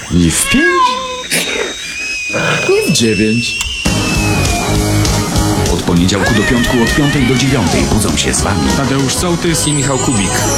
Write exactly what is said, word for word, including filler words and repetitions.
Ni w pięć, ni w dziewięć. Od poniedziałku do piątku od piątej do dziewiątej budzą się z wami Tadeusz Sołtys i Michał Kubik.